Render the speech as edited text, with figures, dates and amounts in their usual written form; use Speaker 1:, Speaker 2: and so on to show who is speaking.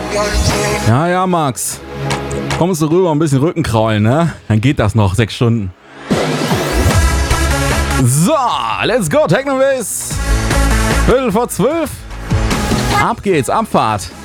Speaker 1: Ja, Max. Kommst du rüber, ein bisschen Rücken kraulen, ne? Dann geht das noch 6 Stunden. So, let's go, Techno Bass. 12:15. Ab geht's, Abfahrt.